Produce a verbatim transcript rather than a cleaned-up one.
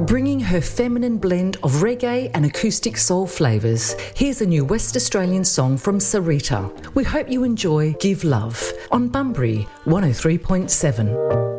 Bringing her feminine blend of reggae and acoustic soul flavours, here's a new West Australian song from Sarita. We hope you enjoy Give Love on Bunbury one oh three point seven.